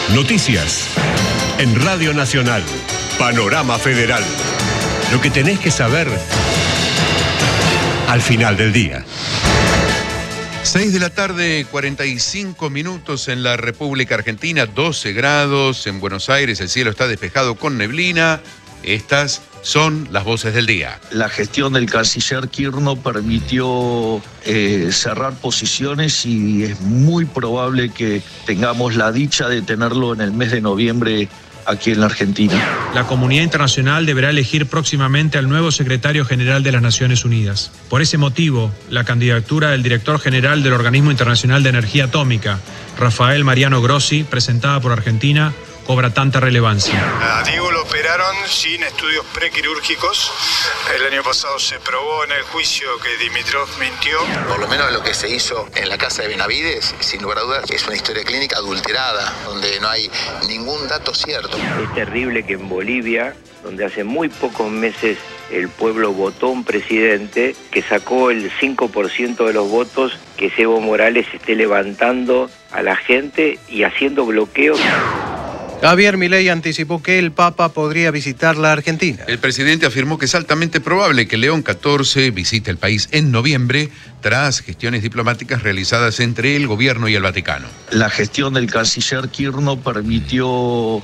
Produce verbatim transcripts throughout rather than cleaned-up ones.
Noticias. En Radio Nacional. Panorama Federal. Lo que tenés que saber al final del día. seis de la tarde, cuarenta y cinco minutos en la República Argentina, doce grados en Buenos Aires, el cielo está despejado con neblina. Estas son las voces del día. La gestión del canciller Kirchner permitió eh, cerrar posiciones y es muy probable que tengamos la dicha de tenerlo en el mes de noviembre aquí en la Argentina. La comunidad internacional deberá elegir próximamente al nuevo secretario general de las Naciones Unidas. Por ese motivo, la candidatura del director general del Organismo Internacional de Energía Atómica, Rafael Mariano Grossi, presentada por Argentina, cobra tanta relevancia. A Diego lo operaron sin estudios prequirúrgicos. El año pasado se probó en el juicio que Dimitrov mintió. Por lo menos lo que se hizo en la casa de Benavides, sin lugar a dudas, es una historia clínica adulterada, donde no hay ningún dato cierto. Es terrible que en Bolivia, donde hace muy pocos meses el pueblo votó un presidente que sacó el cinco por ciento de los votos, que Evo Morales esté levantando a la gente y haciendo bloqueos. Javier Milei anticipó que el Papa podría visitar la Argentina. El presidente afirmó que es altamente probable que León catorce visite el país en noviembre tras gestiones diplomáticas realizadas entre el gobierno y el Vaticano. La gestión del canciller Kirchner permitió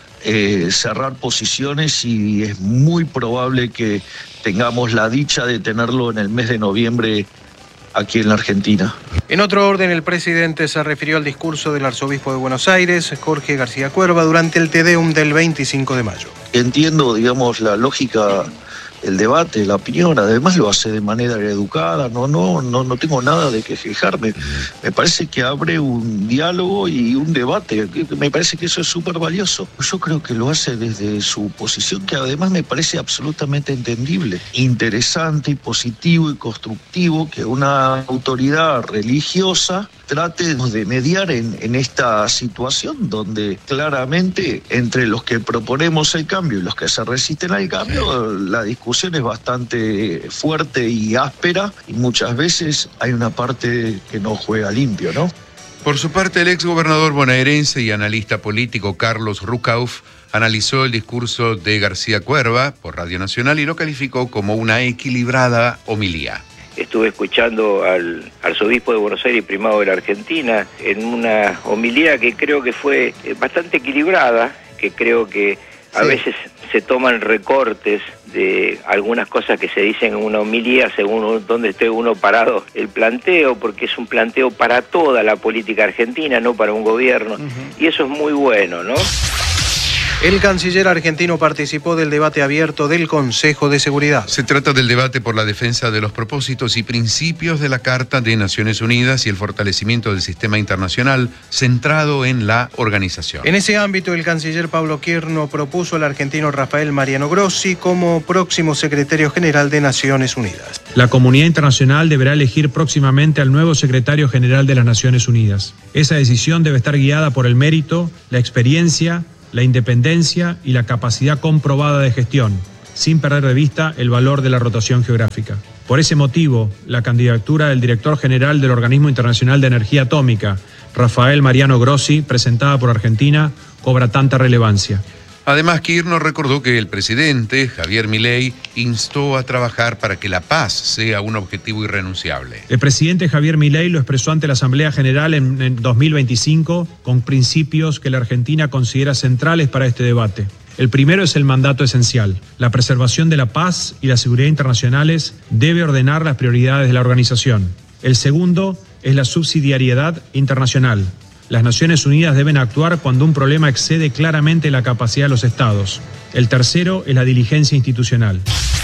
eh, cerrar posiciones y es muy probable que tengamos la dicha de tenerlo en el mes de noviembre aquí en la Argentina. En otro orden, el presidente se refirió al discurso del arzobispo de Buenos Aires, Jorge García Cuerva, durante el Te Deum del veinticinco de mayo. Entiendo, digamos, la lógica, el debate, la opinión, además lo hace de manera educada, no, no, no, no tengo nada de que quejarme. Me parece que abre un diálogo y un debate, me parece que eso es súper valioso. Yo creo que lo hace desde su posición, que además me parece absolutamente entendible, interesante y positivo y constructivo que una autoridad religiosa trate de mediar en, en esta situación donde claramente entre los que proponemos el cambio y los que se resisten al cambio, la discusión es bastante fuerte y áspera y muchas veces hay una parte que no juega limpio, ¿no? Por su parte, el exgobernador bonaerense y analista político Carlos Rucauf analizó el discurso de García Cuerva por Radio Nacional y lo calificó como una equilibrada homilía. Estuve escuchando al arzobispo de Buenos Aires y primado de la Argentina en una homilía que creo que fue bastante equilibrada, que creo que a sí. veces se toman recortes de algunas cosas que se dicen en una homilía según dónde esté uno parado el planteo, porque es un planteo para toda la política argentina, no para un gobierno, uh-huh. y eso es muy bueno, ¿no? El canciller argentino participó del debate abierto del Consejo de Seguridad. Se trata del debate por la defensa de los propósitos y principios de la Carta de Naciones Unidas y el fortalecimiento del sistema internacional centrado en la organización. En ese ámbito, el canciller Pablo Kirchner propuso al argentino Rafael Mariano Grossi como próximo secretario general de Naciones Unidas. La comunidad internacional deberá elegir próximamente al nuevo secretario general de las Naciones Unidas. Esa decisión debe estar guiada por el mérito, la experiencia, la independencia y la capacidad comprobada de gestión, sin perder de vista el valor de la rotación geográfica. Por ese motivo, la candidatura del director general del Organismo Internacional de Energía Atómica, Rafael Mariano Grossi, presentada por Argentina, cobra tanta relevancia. Además, Kirchner recordó que el presidente, Javier Milei, instó a trabajar para que la paz sea un objetivo irrenunciable. El presidente Javier Milei lo expresó ante la Asamblea General en, en dos mil veinticinco con principios que la Argentina considera centrales para este debate. El primero es el mandato esencial. La preservación de la paz y la seguridad internacionales debe ordenar las prioridades de la organización. El segundo es la subsidiariedad internacional. Las Naciones Unidas deben actuar cuando un problema excede claramente la capacidad de los Estados. El tercero es la diligencia institucional.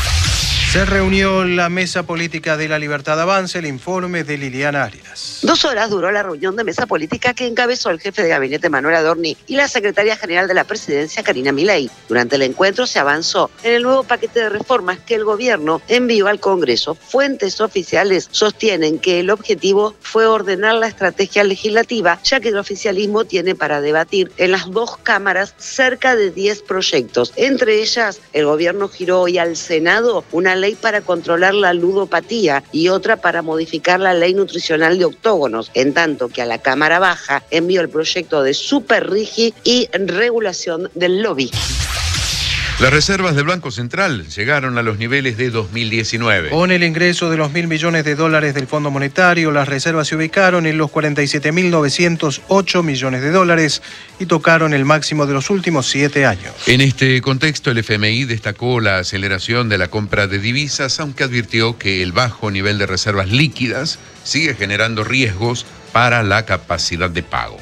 Se reunió la Mesa Política de la Libertad Avanza, el informe de Liliana Arias. Dos horas duró la reunión de Mesa Política que encabezó el jefe de gabinete Manuel Adorni y la secretaria general de la presidencia Karina Milei. Durante el encuentro se avanzó en el nuevo paquete de reformas que el gobierno envió al Congreso. Fuentes oficiales sostienen que el objetivo fue ordenar la estrategia legislativa, ya que el oficialismo tiene para debatir en las dos cámaras cerca de diez proyectos. Entre ellas, el gobierno giró hoy al Senado una ley ley para controlar la ludopatía y otra para modificar la ley nutricional de octógonos, en tanto que a la Cámara Baja envió el proyecto de Superrigi y regulación del lobby. Las reservas del Banco Central llegaron a los niveles de dos mil diecinueve. Con el ingreso de los mil millones de dólares del Fondo Monetario, las reservas se ubicaron en los cuarenta y siete mil novecientos ocho millones de dólares y tocaron el máximo de los últimos siete años. En este contexto, el F M I destacó la aceleración de la compra de divisas, aunque advirtió que el bajo nivel de reservas líquidas sigue generando riesgos para la capacidad de pago.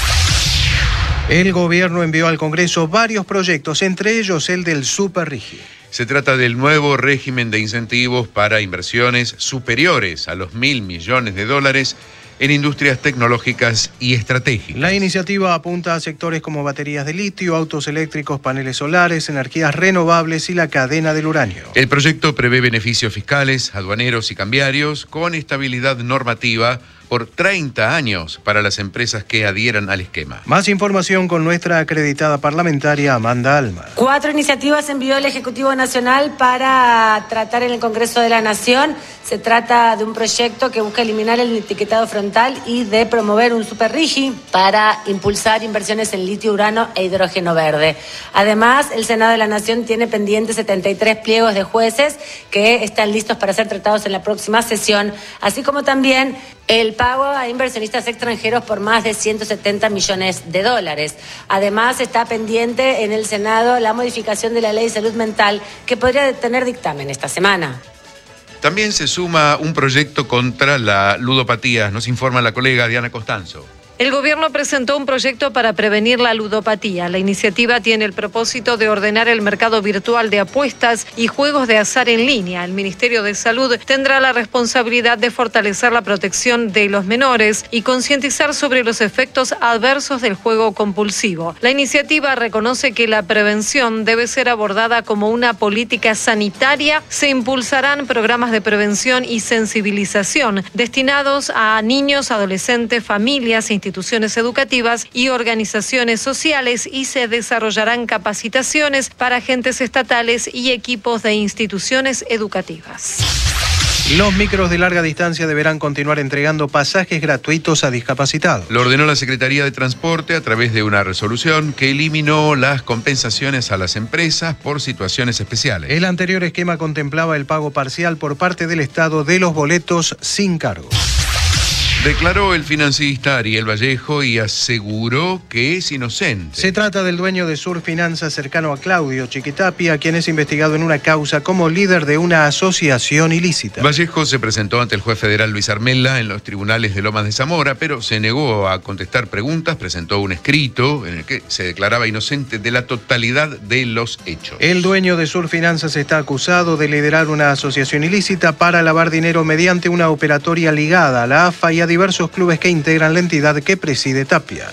El gobierno envió al Congreso varios proyectos, entre ellos el del Superrigi. Se trata del nuevo régimen de incentivos para inversiones superiores a los mil millones de dólares en industrias tecnológicas y estratégicas. La iniciativa apunta a sectores como baterías de litio, autos eléctricos, paneles solares, energías renovables y la cadena del uranio. El proyecto prevé beneficios fiscales, aduaneros y cambiarios con estabilidad normativa por treinta años para las empresas que adhieran al esquema. Más información con nuestra acreditada parlamentaria Amanda Alma. Cuatro iniciativas envió el Ejecutivo Nacional para tratar en el Congreso de la Nación. Se trata de un proyecto que busca eliminar el etiquetado frontal y de promover un superrigi para impulsar inversiones en litio, urano e hidrógeno verde. Además, el Senado de la Nación tiene pendientes setenta y tres pliegos de jueces que están listos para ser tratados en la próxima sesión, así como también el pago a inversionistas extranjeros por más de ciento setenta millones de dólares. Además, está pendiente en el Senado la modificación de la Ley de Salud Mental, que podría tener dictamen esta semana. También se suma un proyecto contra la ludopatía, nos informa la colega Diana Costanzo. El gobierno presentó un proyecto para prevenir la ludopatía. La iniciativa tiene el propósito de ordenar el mercado virtual de apuestas y juegos de azar en línea. El Ministerio de Salud tendrá la responsabilidad de fortalecer la protección de los menores y concientizar sobre los efectos adversos del juego compulsivo. La iniciativa reconoce que la prevención debe ser abordada como una política sanitaria. Se impulsarán programas de prevención y sensibilización destinados a niños, adolescentes, familias, instituciones educativas y organizaciones sociales, y se desarrollarán capacitaciones para agentes estatales y equipos de instituciones educativas. Los micros de larga distancia deberán continuar entregando pasajes gratuitos a discapacitados. Lo ordenó la Secretaría de Transporte a través de una resolución que eliminó las compensaciones a las empresas por situaciones especiales. El anterior esquema contemplaba el pago parcial por parte del Estado de los boletos sin cargo. Declaró el financista Ariel Vallejo y aseguró que es inocente. Se trata del dueño de Sur Finanzas, cercano a Claudio Chiquitapia, quien es investigado en una causa como líder de una asociación ilícita. Vallejo se presentó ante el juez federal Luis Armella en los tribunales de Lomas de Zamora, pero se negó a contestar preguntas, presentó un escrito en el que se declaraba inocente de la totalidad de los hechos. El dueño de Sur Finanzas está acusado de liderar una asociación ilícita para lavar dinero mediante una operatoria ligada a la A F A y a diversos clubes que integran la entidad que preside Tapia.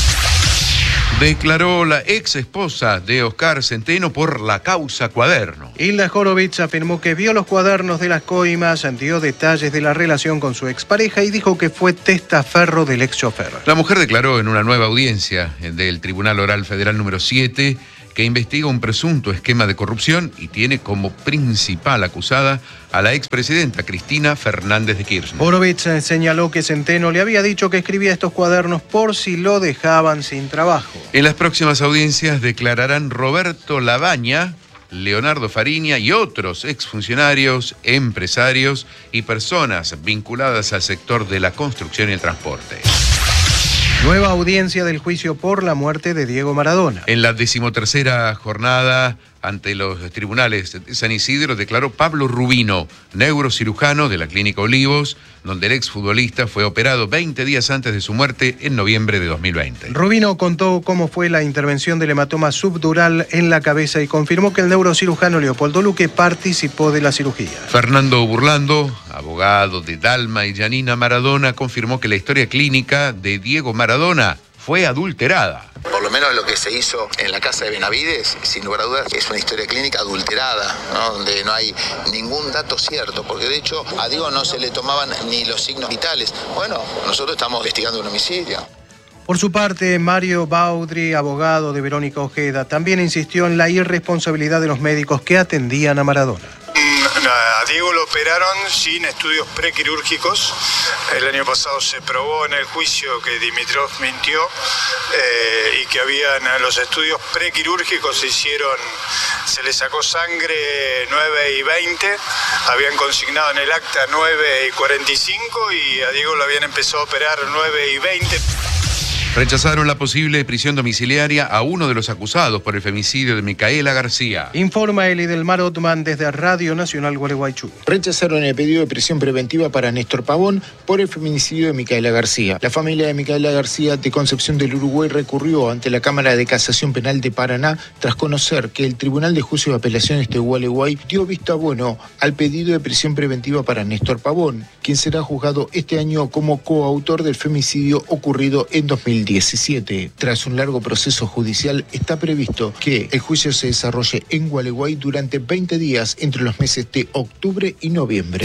Declaró la ex esposa de Oscar Centeno por la causa Cuaderno. Hilda Horowitz afirmó que vio los cuadernos de las coimas, dio detalles de la relación con su expareja y dijo que fue testaferro del ex chofer. La mujer declaró en una nueva audiencia del Tribunal Oral Federal número siete que investiga un presunto esquema de corrupción y tiene como principal acusada a la expresidenta Cristina Fernández de Kirchner. Horowitz señaló que Centeno le había dicho que escribía estos cuadernos por si lo dejaban sin trabajo. En las próximas audiencias declararán Roberto Labaña, Leonardo Fariña y otros exfuncionarios, empresarios y personas vinculadas al sector de la construcción y el transporte. Nueva audiencia del juicio por la muerte de Diego Maradona. En la decimotercera jornada ante los tribunales de San Isidro declaró Pablo Rubino, neurocirujano de la Clínica Olivos, donde el exfutbolista fue operado veinte días antes de su muerte en noviembre de dos mil veinte. Rubino contó cómo fue la intervención del hematoma subdural en la cabeza y confirmó que el neurocirujano Leopoldo Luque participó de la cirugía. Fernando Burlando, abogado de Dalma y Janina Maradona, confirmó que la historia clínica de Diego Maradona fue adulterada. Por lo menos lo que se hizo en la casa de Benavides, sin lugar a dudas, es una historia clínica adulterada, ¿no? Donde no hay ningún dato cierto, porque de hecho a Diego no se le tomaban ni los signos vitales. Bueno, nosotros estamos investigando un homicidio. Por su parte, Mario Baudry, abogado de Verónica Ojeda, también insistió en la irresponsabilidad de los médicos que atendían a Maradona. Diego lo operaron sin estudios prequirúrgicos. El año pasado se probó en el juicio que Dimitrov mintió eh, y que habían los estudios prequirúrgicos se hicieron, se le sacó sangre nueve y veinte, habían consignado en el acta nueve y cuarenta y cinco y a Diego lo habían empezado a operar nueve y veinte. Rechazaron la posible prisión domiciliaria a uno de los acusados por el femicidio de Micaela García. Informa Elidelmar Otman desde Radio Nacional Gualeguaychú. Rechazaron el pedido de prisión preventiva para Néstor Pavón por el feminicidio de Micaela García. La familia de Micaela García de Concepción del Uruguay recurrió ante la Cámara de Casación Penal de Paraná tras conocer que el Tribunal de Juicio de Apelaciones de Gualeguay dio visto bueno al pedido de prisión preventiva para Néstor Pavón, quien será juzgado este año como coautor del femicidio ocurrido en dos mil diecisiete. Tras un largo proceso judicial, está previsto que el juicio se desarrolle en Gualeguay durante veinte días entre los meses de octubre y noviembre.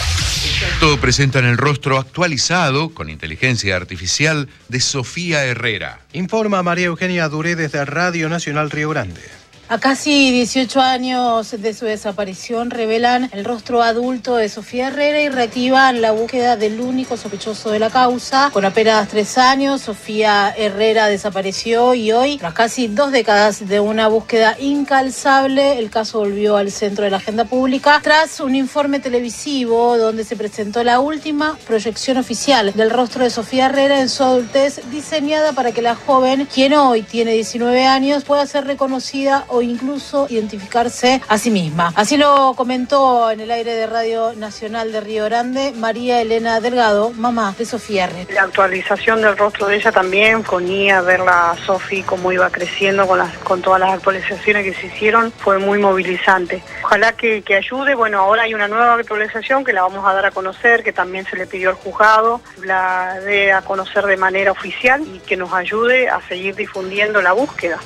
Todo presentan el rostro actualizado con inteligencia artificial de Sofía Herrera. Informa María Eugenia Duré desde Radio Nacional Río Grande. A casi dieciocho años de su desaparición revelan el rostro adulto de Sofía Herrera y reactivan la búsqueda del único sospechoso de la causa. Con apenas tres años, Sofía Herrera desapareció y hoy, tras casi dos décadas de una búsqueda incalzable, el caso volvió al centro de la agenda pública tras un informe televisivo donde se presentó la última proyección oficial del rostro de Sofía Herrera en su adultez, diseñada para que la joven, quien hoy tiene diecinueve años, pueda ser reconocida o incluso identificarse a sí misma. Así lo comentó en el aire de Radio Nacional de Río Grande María Elena Delgado, mamá de Sofía Herrera. La actualización del rostro de ella también, con I A, verla a Sofi cómo iba creciendo con, las, con todas las actualizaciones que se hicieron, fue muy movilizante. Ojalá que, que ayude. Bueno, ahora hay una nueva actualización que la vamos a dar a conocer, que también se le pidió al juzgado, la dé a conocer de manera oficial y que nos ayude a seguir difundiendo la búsqueda.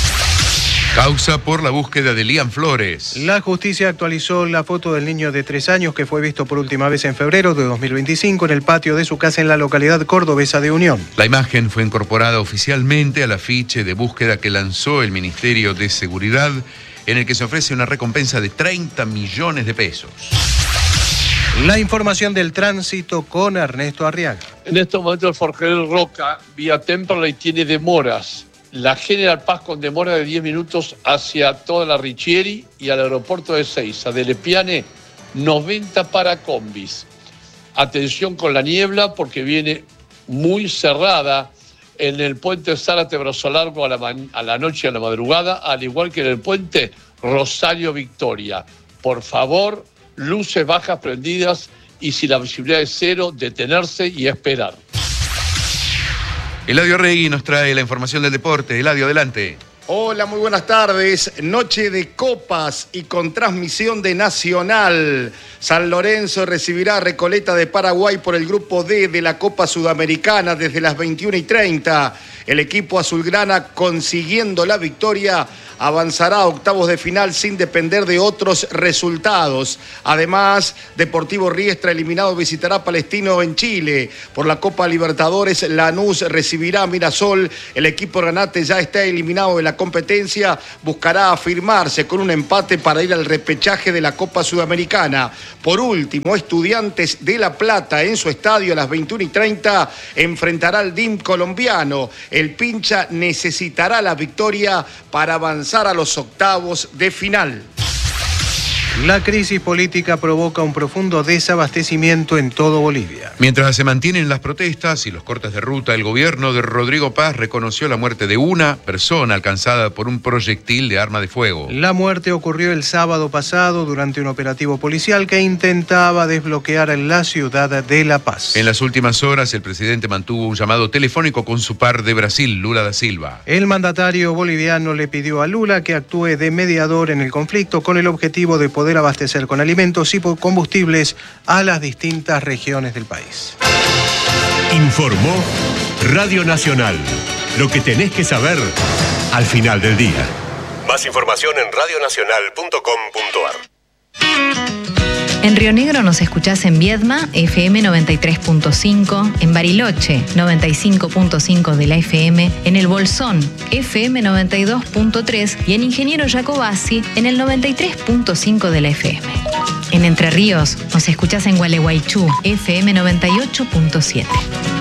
Causa por la búsqueda de Lian Flores. La justicia actualizó la foto del niño de tres años que fue visto por última vez en febrero de dos mil veinticinco en el patio de su casa en la localidad cordobesa de Unión. La imagen fue incorporada oficialmente al afiche de búsqueda que lanzó el Ministerio de Seguridad, en el que se ofrece una recompensa de treinta millones de pesos. La información del tránsito con Ernesto Arriaga. En estos momentos el Forquerel Roca, vía Temperley, tiene demoras. La General Paz con demora de diez minutos hacia toda la Richieri y al aeropuerto de Ezeiza. De Lepiane, noventa para combis. Atención con la niebla porque viene muy cerrada en el puente Zárate Brazo Largo a la, man- a la noche y a la madrugada, al igual que en el puente Rosario Victoria. Por favor, luces bajas prendidas y si la visibilidad es cero, detenerse y esperar. Eladio Regui nos trae la información del deporte. Eladio, adelante. Hola, muy buenas tardes. Noche de copas y con transmisión de Nacional. San Lorenzo recibirá a Recoleta de Paraguay por el grupo D de la Copa Sudamericana desde las veintiuna y treinta. El equipo azulgrana, consiguiendo la victoria, avanzará a octavos de final sin depender de otros resultados. Además, Deportivo Riestra, eliminado, visitará Palestino en Chile. Por la Copa Libertadores, Lanús recibirá a Mirasol. El equipo Granate ya está eliminado de la competencia, buscará afirmarse con un empate para ir al repechaje de la Copa Sudamericana. Por último, Estudiantes de La Plata en su estadio a las veintiuna y treinta enfrentará al D I M colombiano. El Pincha necesitará la victoria para avanzar a los octavos de final. La crisis política provoca un profundo desabastecimiento en todo Bolivia. Mientras se mantienen las protestas y los cortes de ruta, el gobierno de Rodrigo Paz reconoció la muerte de una persona alcanzada por un proyectil de arma de fuego. La muerte ocurrió el sábado pasado durante un operativo policial que intentaba desbloquear la ciudad de La Paz. En las últimas horas, el presidente mantuvo un llamado telefónico con su par de Brasil, Lula da Silva. El mandatario boliviano le pidió a Lula que actúe de mediador en el conflicto con el objetivo de poder poder abastecer con alimentos y combustibles a las distintas regiones del país. Informó Radio Nacional. Lo que tenés que saber al final del día. Más información en radio nacional punto com punto a r. En Río Negro nos escuchás en Viedma, F M noventa y tres punto cinco, en Bariloche, noventa y cinco punto cinco de la F M, en El Bolsón, F M noventa y dos punto tres y en Ingeniero Jacobasi, en el noventa y tres punto cinco de la F M. En Entre Ríos nos escuchás en Gualeguaychú, F M noventa y ocho punto siete.